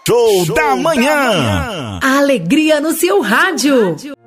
Show da manhã. A alegria no seu rádio.